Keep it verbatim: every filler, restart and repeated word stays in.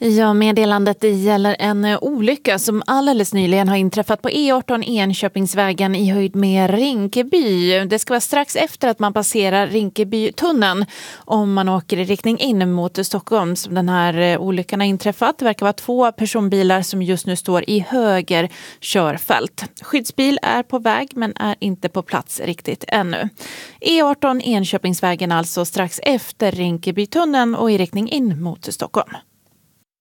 Ja, meddelandet det gäller en olycka som alldeles nyligen har inträffat på E arton Enköpingsvägen i höjd med Rinkeby. Det ska vara strax efter att man passerar Rinkebytunneln om man åker i riktning in mot Stockholm som den här olyckan har inträffat. Det verkar vara två personbilar som just nu står i höger körfält. Skyddsbil är på väg men är inte på plats riktigt ännu. E arton Enköpingsvägen alltså strax efter Rinkebytunneln och i riktning in mot Stockholm.